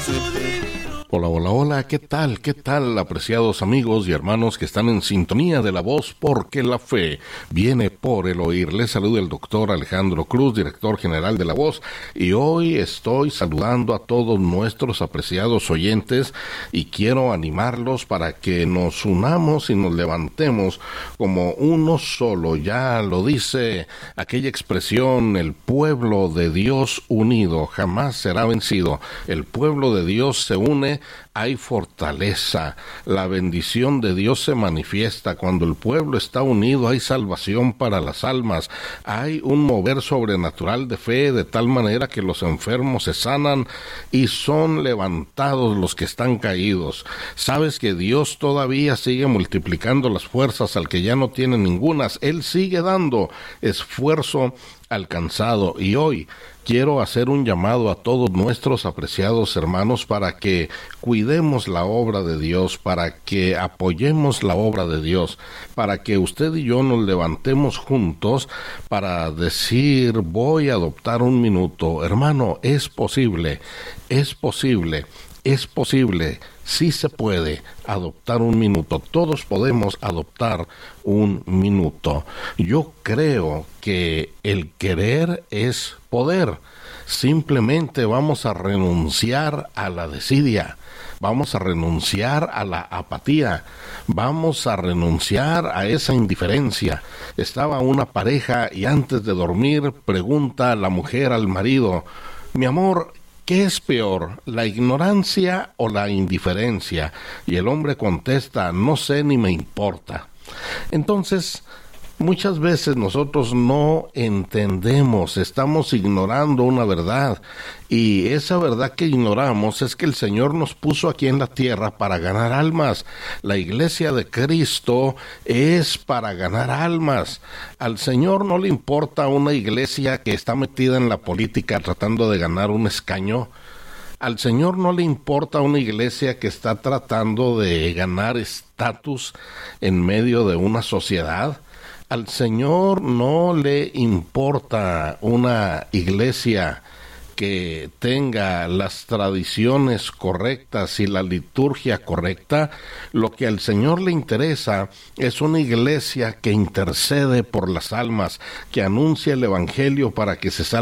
Hola, hola, hola, ¿qué tal? ¿Qué tal, apreciados amigos y hermanos que están en sintonía de la voz? Porque la fe viene por el oír. Les saluda el doctor Alejandro Cruz, director general de la voz, y hoy estoy saludando a todos nuestros apreciados oyentes y quiero animarlos para que nos unamos y nos levantemos como uno solo. Ya lo dice aquella expresión, el pueblo de Dios unido jamás será vencido. El pueblo de Dios se une, hay fortaleza, la bendición de Dios se manifiesta. Cuando el pueblo está unido hay salvación para las almas, hay un mover sobrenatural de fe, de tal manera que los enfermos se sanan y son levantados los que están caídos. Sabes que Dios todavía sigue multiplicando las fuerzas al que ya no tiene ningunas. Él sigue dando esfuerzo alcanzado, y hoy quiero hacer un llamado a todos nuestros apreciados hermanos para que cuidemos la obra de Dios, para que apoyemos la obra de Dios, para que usted y yo nos levantemos juntos para decir: voy a adoptar un minuto. Hermano, es posible, sí se puede adoptar un minuto. Todos podemos adoptar un minuto. Yo creo que el querer es poder. Simplemente vamos a renunciar a la desidia, vamos a renunciar a la apatía, vamos a renunciar a esa indiferencia. Estaba una pareja y antes de dormir pregunta la mujer al marido: mi amor, ¿qué es peor, la ignorancia o la indiferencia? Y el hombre contesta: no sé ni me importa. Entonces, muchas veces nosotros no entendemos, estamos ignorando una verdad, y esa verdad que ignoramos es que el Señor nos puso aquí en la tierra para ganar almas. La iglesia de Cristo es para ganar almas. Al Señor no le importa una iglesia que está metida en la política tratando de ganar un escaño. Al Señor no le importa una iglesia que está tratando de ganar estatus en medio de una sociedad. Al Señor no le importa una iglesia que tenga las tradiciones correctas y la liturgia correcta. Lo que al Señor le interesa es una iglesia que intercede por las almas, que anuncia el evangelio para que se salven